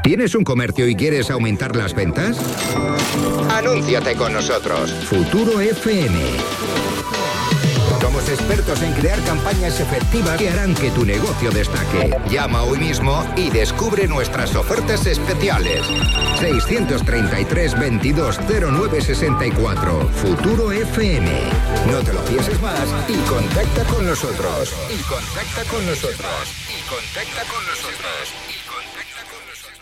¿Tienes un comercio y quieres aumentar las ventas? Anúnciate con nosotros. Futuro FM. Somos expertos en crear campañas efectivas que harán que tu negocio destaque. Llama hoy mismo y descubre nuestras ofertas especiales. 633 22 09 64. Futuro FM. No te lo pienses más y contacta con nosotros. Y contacta con nosotros. Y contacta con nosotros.